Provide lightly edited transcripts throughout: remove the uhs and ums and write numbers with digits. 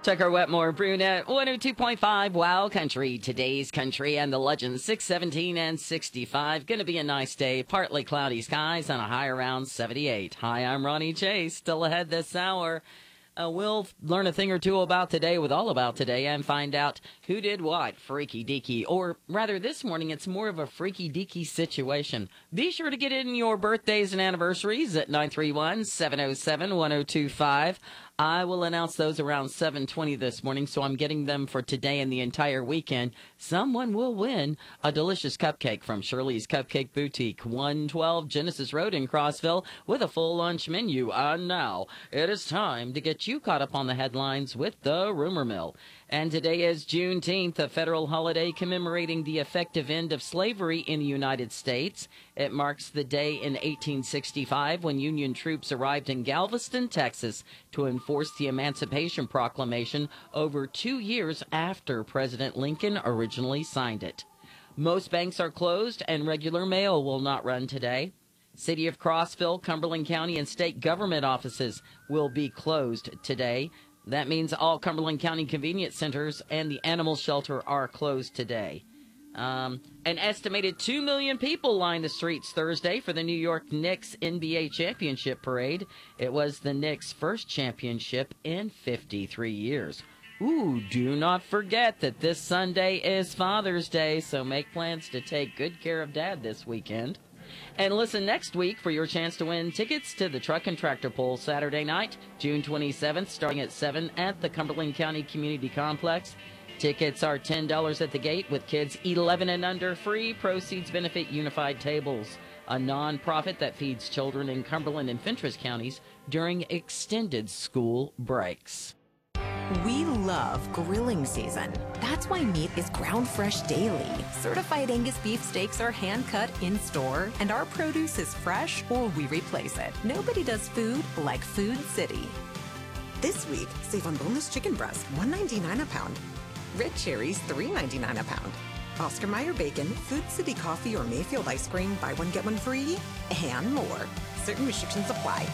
Tucker Wetmore, Brunette, 102.5 Wow Country, today's country, and the legends 617 and 65. Going to be a nice day. Partly cloudy skies on a high around 78. Hi, I'm Ronnie Chase. Still ahead this hour. We'll learn a thing or two about today with All About Today and find out who did what, freaky deaky. Or rather, this morning, it's more of a freaky deaky situation. Be sure to get in your birthdays and anniversaries at 931-707-1025. I will announce those around 7:20 this morning, so I'm getting them for today and the entire weekend. Someone will win a delicious cupcake from Shirley's Cupcake Boutique, 112 Genesis Road in Crossville, with a full lunch menu. And now, it is time to get you caught up on the headlines with the Rumor Mill. And today is Juneteenth, a federal holiday commemorating the effective end of slavery in the United States. It marks the day in 1865 when Union troops arrived in Galveston, Texas, to enforce the Emancipation Proclamation over 2 years after President Lincoln originally signed it. Most banks are closed and regular mail will not run today. City of Crossville, Cumberland County, and state government offices will be closed today. That means all Cumberland County convenience centers and the animal shelter are closed today. An estimated 2 million people lined the streets Thursday for the New York Knicks NBA championship parade. It was the Knicks' first championship in 53 years. Ooh, do not forget that this Sunday is Father's Day, so make plans to take good care of Dad this weekend. And listen next week for your chance to win tickets to the Truck and Tractor Pull Saturday night, June 27th, starting at 7 at the Cumberland County Community Complex. Tickets are $10 at the gate, with kids 11 and under free. Proceeds benefit Unified Tables, a nonprofit that feeds children in Cumberland and Fentress counties during extended school breaks. We love grilling season. That's why meat is ground fresh daily. Certified Angus beef steaks are hand cut in store, and our produce is fresh or we replace it. Nobody does food like Food City. This week, save on boneless chicken breast, $1.99 a pound. Red cherries, $3.99 a pound. Oscar Mayer bacon, Food City coffee, or Mayfield ice cream, buy one, get one free, and more. Certain restrictions apply.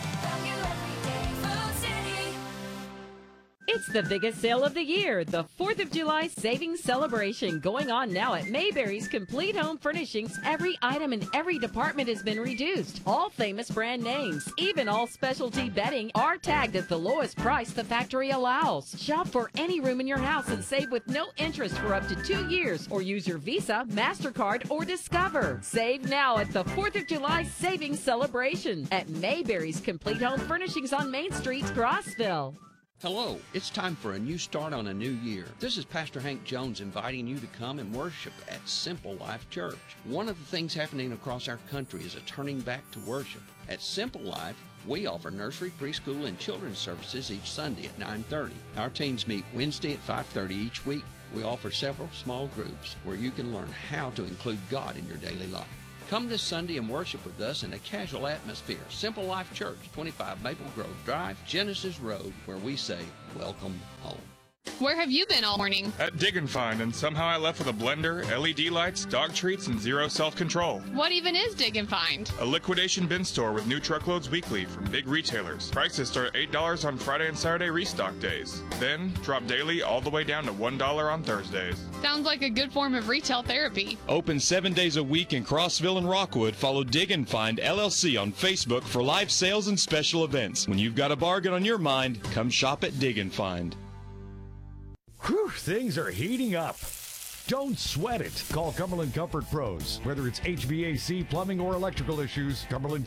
It's the biggest sale of the year, the 4th of July Savings Celebration, going on now at Mayberry's Complete Home Furnishings. Every item in every department has been reduced. All famous brand names, even all specialty bedding, are tagged at the lowest price the factory allows. Shop for any room in your house and save with no interest for up to 2 years, or use your Visa, MasterCard, or Discover. Save now at the 4th of July Savings Celebration at Mayberry's Complete Home Furnishings on Main Street, Crossville. Hello, it's time for a new start on a new year. This is Pastor Hank Jones inviting you to come and worship at Simple Life Church. One of the things happening across our country is a turning back to worship. At Simple Life, we offer nursery, preschool, and children's services each Sunday at 9:30. Our teams meet Wednesday at 5:30 each week. We offer several small groups where you can learn how to include God in your daily life. Come this Sunday and worship with us in a casual atmosphere. Simple Life Church, 25 Maple Grove Drive, Genesis Road, where we say, welcome home. Where have you been all morning? At Dig and Find, and somehow I left with a blender, LED lights, dog treats, and zero self-control. What even is Dig and Find? A liquidation bin store with new truckloads weekly from big retailers. Prices start at $8 on Friday and Saturday restock days. Then drop daily all the way down to $1 on Thursdays. Sounds like a good form of retail therapy. Open 7 days a week in Crossville and Rockwood. Follow Dig and Find LLC on Facebook for live sales and special events. When you've got a bargain on your mind, come shop at Dig and Find. Whew, things are heating up. Don't sweat it. Call Cumberland Comfort Pros. Whether it's HVAC, plumbing, or electrical issues, Cumberland